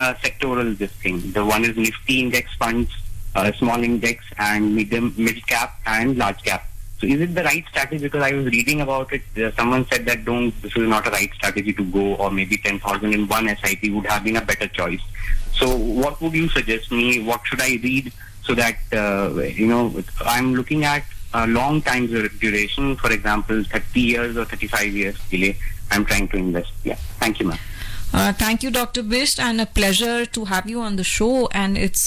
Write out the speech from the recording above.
sectoral this thing. The one is Nifty index funds, small index, and mid cap and large cap. So is it the right strategy? Because I was reading about it. Someone said that this is not a right strategy to go, or maybe 10,000 in one SIP would have been a better choice. So what would you suggest me? What should I read so that, I'm looking at a long time duration, for example, 30 years or 35 years delay. I'm trying to invest. Yeah. Thank you, ma'am. Thank you, Dr. Bisht, and a pleasure to have you on the show. And it's